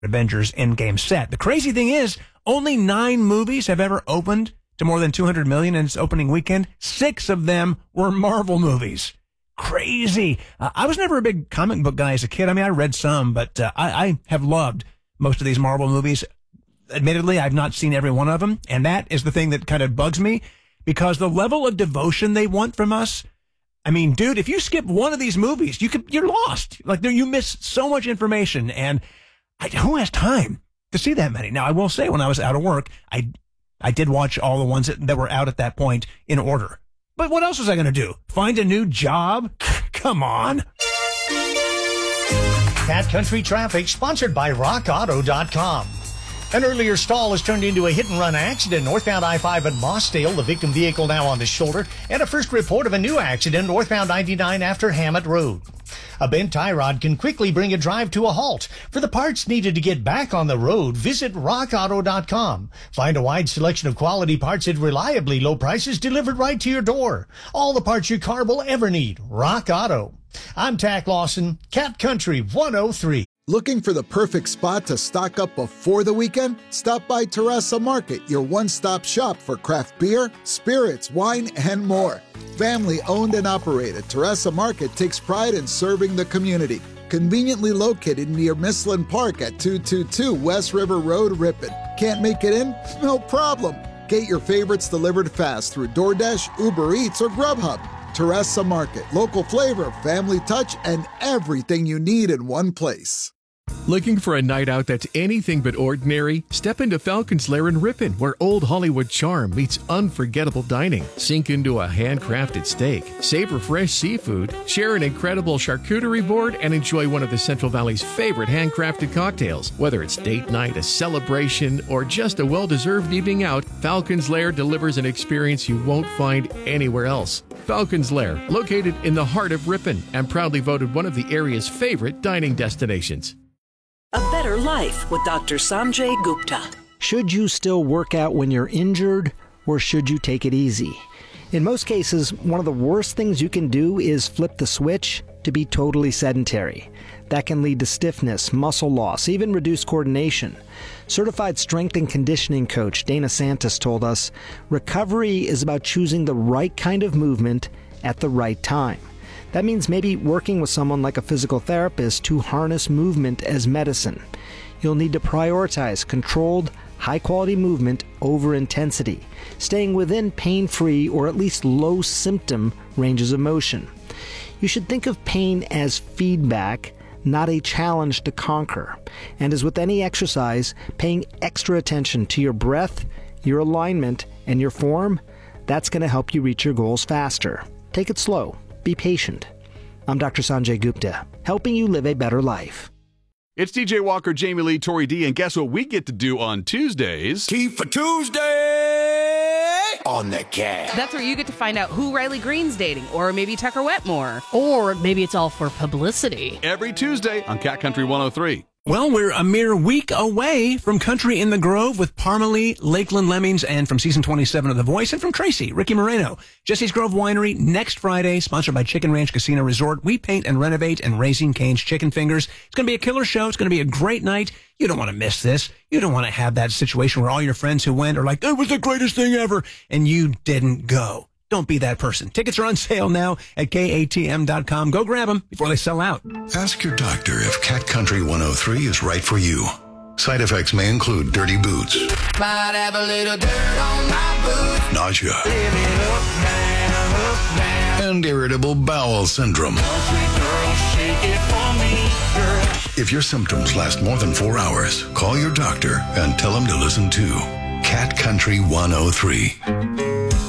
Avengers Endgame set. The crazy thing is, only 9 movies have ever opened to more than 200 million in its opening weekend. 6 of them were Marvel movies. Crazy. I was never a big comic book guy as a kid. I mean, I read some, but I have loved most of these Marvel movies. Admittedly, I've not seen every one of them, and that is the thing that kind of bugs me, because the level of devotion they want from us. I mean, dude, if you skip one of these movies, you're lost. Like, you miss so much information, and who has time to see that many? Now, I will say, when I was out of work, I did watch all the ones that were out at that point in order. But what else was I going to do? Find a new job? Come on. Cat Country Traffic, sponsored by RockAuto.com. An earlier stall has turned into a hit-and-run accident northbound I-5 at Mossdale. The victim vehicle now on the shoulder. And a first report of a new accident northbound 99 after Hammett Road. A bent tie rod can quickly bring a drive to a halt. For the parts needed to get back on the road, visit RockAuto.com. Find a wide selection of quality parts at reliably low prices delivered right to your door. All the parts your car will ever need. Rock Auto. I'm Tack Lawson, Cat Country 103. Looking for the perfect spot to stock up before the weekend? Stop by Terrassa Market, your one-stop shop for craft beer, spirits, wine, and more. Family-owned and operated, Terrassa Market takes pride in serving the community. Conveniently located near Mislin Park at 222 West River Road, Ripon. Can't make it in? No problem. Get your favorites delivered fast through DoorDash, Uber Eats, or Grubhub. Terrassa Market, local flavor, family touch, and everything you need in one place. Looking for a night out that's anything but ordinary? Step into Falcon's Lair in Ripon, where old Hollywood charm meets unforgettable dining. Sink into a handcrafted steak, savor fresh seafood, share an incredible charcuterie board, and enjoy one of the Central Valley's favorite handcrafted cocktails. Whether it's date night, a celebration, or just a well-deserved evening out, Falcon's Lair delivers an experience you won't find anywhere else. Falcon's Lair, located in the heart of Ripon, and proudly voted one of the area's favorite dining destinations. A Better Life with Dr. Sanjay Gupta. Should you still work out when you're injured, or should you take it easy? In most cases, one of the worst things you can do is flip the switch to be totally sedentary. That can lead to stiffness, muscle loss, even reduced coordination. Certified strength and conditioning coach Dana Santos told us, recovery is about choosing the right kind of movement at the right time. That means maybe working with someone like a physical therapist to harness movement as medicine. You'll need to prioritize controlled, high-quality movement over intensity, staying within pain-free or at least low-symptom ranges of motion. You should think of pain as feedback, not a challenge to conquer. And as with any exercise, paying extra attention to your breath, your alignment, and your form, that's going to help you reach your goals faster. Take it slow. Be patient. I'm Dr. Sanjay Gupta, helping you live a better life. It's DJ Walker, Jamie Lee, Tori D, and guess what we get to do on Tuesdays? Tea for Tuesday on the Cat. That's where you get to find out who Riley Green's dating, or maybe Tucker Wetmore. Or maybe it's all for publicity. Every Tuesday on Cat Country 103. Well, we're a mere week away from Country in the Grove with Parmalee, Lakeland Lemmings, and from season 27 of The Voice, and from Tracy, Ricky Moreno. Jesse's Grove Winery next Friday, sponsored by Chicken Ranch Casino Resort. We paint and renovate and Raising Cane's Chicken Fingers. It's going to be a killer show. It's going to be a great night. You don't want to miss this. You don't want to have that situation where all your friends who went are like, it was the greatest thing ever, and you didn't go. Don't be that person. Tickets are on sale now at KATM.com. Go grab them before they sell out. Ask your doctor if Cat Country 103 is right for you. Side effects may include dirty boots, Might have a little dirt on my boots. nausea, Live it up now, and irritable bowel syndrome. Country girl, shake it for me, girl. If your symptoms last more than 4 hours, call your doctor and tell him to listen to Cat Country 103.